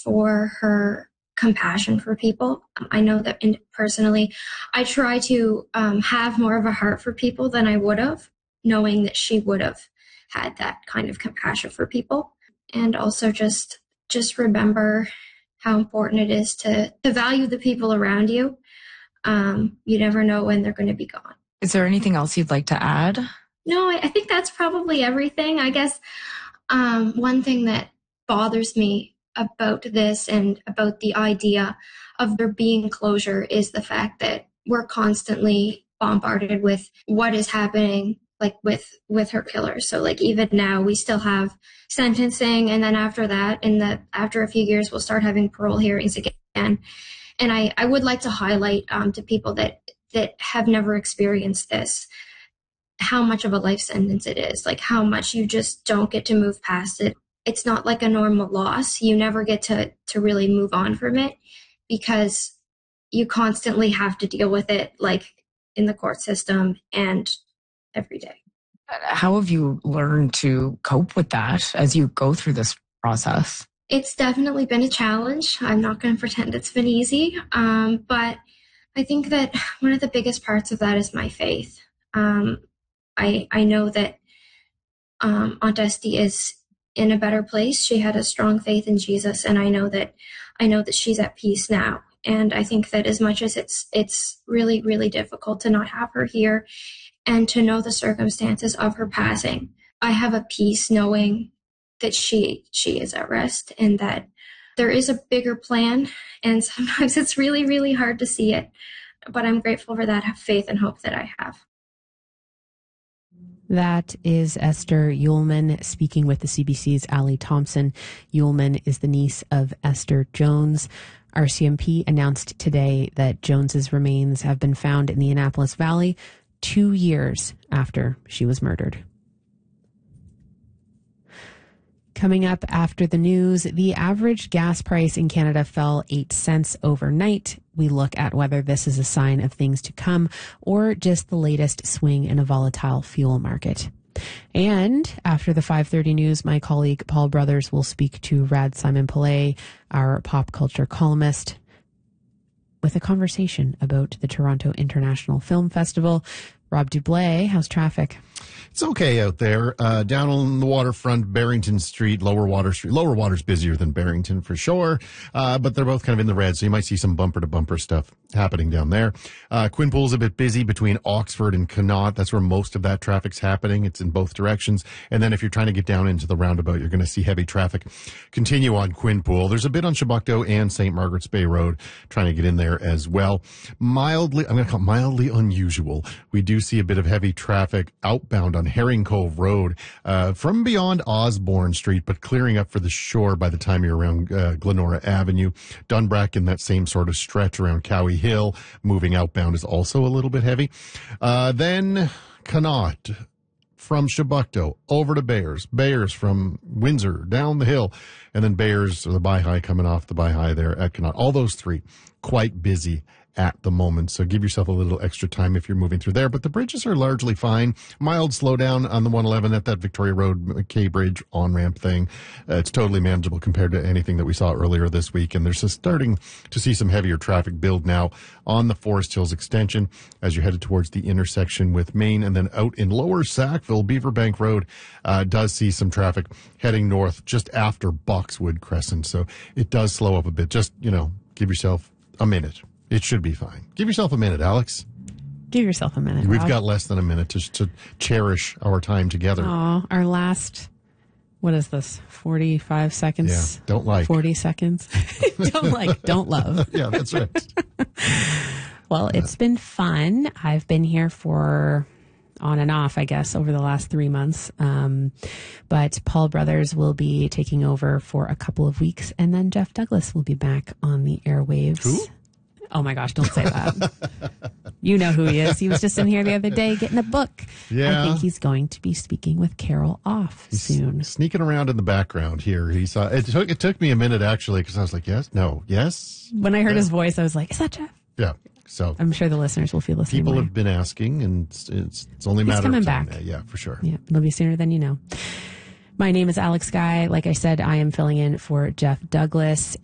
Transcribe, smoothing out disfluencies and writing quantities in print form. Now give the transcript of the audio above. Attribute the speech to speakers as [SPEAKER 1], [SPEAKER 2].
[SPEAKER 1] for her compassion for people. I know that personally, I try to have more of a heart for people than I would have, knowing that she would have had that kind of compassion for people. And also just remember how important it is to value the people around you. You never know when they're going to be gone.
[SPEAKER 2] Is there anything else you'd like to add?
[SPEAKER 1] No, I think that's probably everything. I guess one thing that bothers me about this and about the idea of there being closure is the fact that we're constantly bombarded with what is happening, like with her killer. So like even now we still have sentencing, and then after that, after a few years, we'll start having parole hearings again. And I would like to highlight to people that have never experienced this, how much of a life sentence it is, like how much you just don't get to move past it. It's not like a normal loss. You never get to really move on from it because you constantly have to deal with it, like in the court system and every day.
[SPEAKER 2] How have you learned to cope with that as you go through this process?
[SPEAKER 1] It's definitely been a challenge. I'm not going to pretend it's been easy, but I think that one of the biggest parts of that is my faith. I know that Aunt Esty is in a better place. She had a strong faith in Jesus, and I know that she's at peace now. And I think that as much as it's really, really difficult to not have her here and to know the circumstances of her passing, I have a peace knowing that she is at rest and that there is a bigger plan. And sometimes it's really, really hard to see it, but I'm grateful for that faith and hope that I have.
[SPEAKER 3] That is Esther Uhlmann speaking with the CBC's Ali Thompson. Uhlmann is the niece of Esther Jones. RCMP announced today that Jones's remains have been found in the Annapolis Valley 2 years after she was murdered. Coming up after the news, the average gas price in Canada fell 8 cents overnight. We look at whether this is a sign of things to come or just the latest swing in a volatile fuel market. And after the 5:30 news, my colleague Paul Brothers will speak to Rad Simon-Pillay, our pop culture columnist, with a conversation about the Toronto International Film Festival. Rob Dublé, how's traffic?
[SPEAKER 4] It's okay out there. Down on the waterfront, Barrington Street, Lower Water Street. Lower Water's busier than Barrington for sure, but they're both kind of in the red, so you might see some bumper-to-bumper stuff happening down there. Quinpool's a bit busy between Oxford and Connaught. That's where most of that traffic's happening. It's in both directions. And then if you're trying to get down into the roundabout, you're going to see heavy traffic continue on Quinpool. There's a bit on Chebucto and St. Margaret's Bay Road trying to get in there as well. I'm going to call it mildly unusual. We do see a bit of heavy traffic outbound on Herring Cove Road from beyond Osborne Street, but clearing up for the shore by the time you're around Glenora Avenue. Dunbrack in that same sort of stretch around Cowie Hill, moving outbound is also a little bit heavy. Then Connaught from Chebucto over to Bayers from Windsor down the hill, and then Bayers or the Bi-High coming off the Bi-High there at Connaught. All those three quite busy at the moment, so give yourself a little extra time if you're moving through there. But the bridges are largely fine. Mild slowdown on the 111 at that Victoria Road K-Bridge on-ramp thing. It's totally manageable compared to anything that we saw earlier this week, and there's just starting to see some heavier traffic build now on the Forest Hills extension as you're headed towards the intersection with Main, and then out in Lower Sackville, Beaverbank Road does see some traffic heading north just after Boxwood Crescent, so it does slow up a bit. Just, give yourself a minute. It should be fine. Give yourself a minute, Alex.
[SPEAKER 3] Give yourself a minute,
[SPEAKER 4] We've
[SPEAKER 3] Rob.
[SPEAKER 4] got less than a minute to cherish our time together.
[SPEAKER 3] Oh, our last, what is this, 45 seconds?
[SPEAKER 4] Yeah, don't like.
[SPEAKER 3] 40 seconds. Don't love.
[SPEAKER 4] Yeah, that's right.
[SPEAKER 3] Well, it's been fun. I've been here for on and off, I guess, over the last 3 months. But Paul Brothers will be taking over for a couple of weeks, and then Jeff Douglas will be back on the airwaves.
[SPEAKER 4] Who?
[SPEAKER 3] Oh my gosh, don't say that. You know who he is. He was just in here the other day getting a book.
[SPEAKER 4] Yeah.
[SPEAKER 3] I think he's going to be speaking with Carol Off soon.
[SPEAKER 4] Sneaking around in the background here. It took me a minute, actually, because I was like, yes, no, yes.
[SPEAKER 3] When I heard his voice, I was like, is that Jeff?
[SPEAKER 4] Yeah. So
[SPEAKER 3] I'm sure the listeners will feel the same
[SPEAKER 4] people
[SPEAKER 3] way.
[SPEAKER 4] have been asking, and it's only a matter
[SPEAKER 3] coming
[SPEAKER 4] of time.
[SPEAKER 3] back.
[SPEAKER 4] Yeah, for sure.
[SPEAKER 3] Yeah, it'll be sooner than you know. My name is Alex Guy. Like I said, I am filling in for Jeff Douglas.